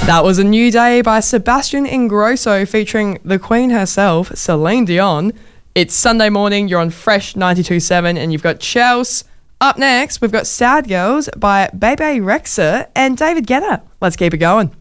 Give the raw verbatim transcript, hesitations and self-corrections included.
That was A New Day by Sebastian Ingrosso featuring the Queen herself, Celine Dion. It's Sunday morning, you're on Fresh ninety-two point seven and you've got Chels. Up next, we've got Sad Girls by Bebe Rexha and David Guetta. Let's keep it going.